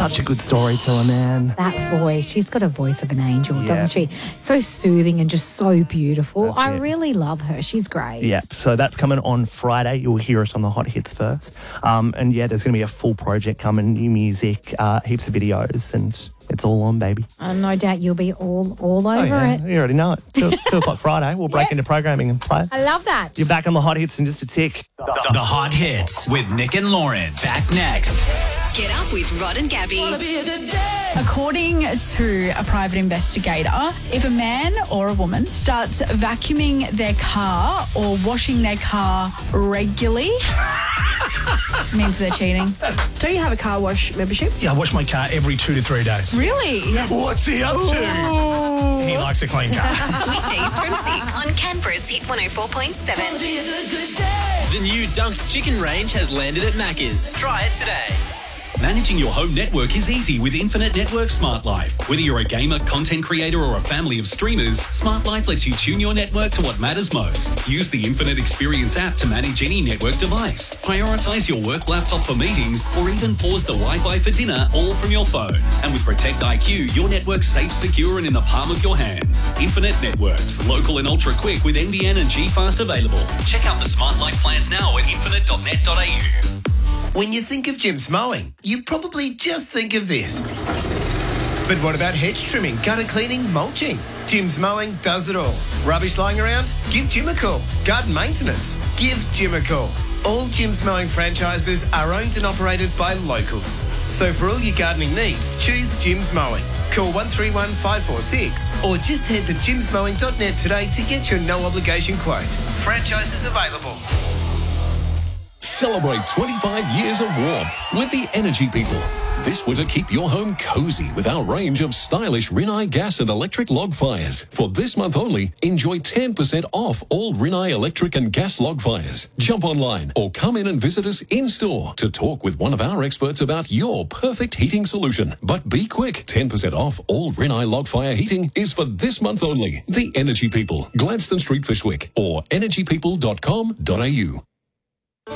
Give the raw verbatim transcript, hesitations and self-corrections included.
Such a good storyteller, man. That voice, she's got a voice of an angel, Yeah. doesn't she? So soothing and just so beautiful. That's I it. really love her. She's great. Yeah, so that's coming on Friday. You'll hear it on the Hot Hits first. Um, and yeah, there's going to be a full project coming, new music, uh, heaps of videos, and it's all on, baby. Uh, no doubt you'll be all all Oh, over yeah, it. you already know it. Two, two o'clock Friday, we'll break Yeah. into programming and play. I love that. You're back on the Hot Hits in just a tick. The, the Hot Hits with Nick and Lauren. Back next. Get up with Rod and Gabby. According to a private investigator, if a man or a woman starts vacuuming their car or washing their car regularly, means they're cheating. Do you have a car wash membership? Yeah, I wash my car every two to three days. Really? What's he up to? He likes a clean car. Weekdays from six on Canberra's Hit one oh four point seven. The new Dunked chicken range has landed at Macca's. Try it today. Managing your home network is easy with Infinite Network Smart Life. Whether you're a gamer, content creator, or a family of streamers, Smart Life lets you tune your network to what matters most. Use the Infinite Experience app to manage any network device. Prioritize your work laptop for meetings, or even pause the Wi-Fi for dinner, all from your phone. And with Protect I Q, your network's safe, secure, and in the palm of your hands. Infinite Networks, local and ultra quick with N B N and G Fast available. Check out the Smart Life plans now at infinite dot net dot a u. When you think of Jim's Mowing, you probably just think of this. But what about hedge trimming, gutter cleaning, mulching? Jim's Mowing does it all. Rubbish lying around? Give Jim a call. Garden maintenance? Give Jim a call. All Jim's Mowing franchises are owned and operated by locals. So for all your gardening needs, choose Jim's Mowing. Call one three one five four six or just head to jims mowing dot net today to get your no-obligation quote. Franchises available. Celebrate twenty-five years of warmth with the Energy People. This winter, keep your home cozy with our range of stylish Rinnai gas and electric log fires. For this month only, enjoy ten percent off all Rinnai electric and gas log fires. Jump online or come in and visit us in-store to talk with one of our experts about your perfect heating solution. But be quick, ten percent off all Rinnai log fire heating is for this month only. The Energy People, Gladstone Street, Fishwick, or energy people dot com dot a u.